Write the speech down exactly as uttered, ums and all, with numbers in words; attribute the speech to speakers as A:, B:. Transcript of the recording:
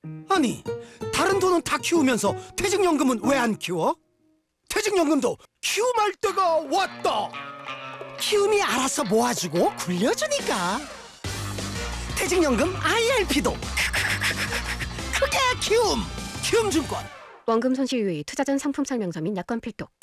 A: 아니, 다른 돈은 다 키우면서 퇴직연금은 왜 안 키워? 퇴직연금도 키움할 때가 왔다. 키움이 알아서 모아주고 굴려주니까. 퇴직연금 아이알피도 크게 키움. 키움증권.
B: 원금 손실 유의, 투자 전 상품 설명서 및 약관 필독.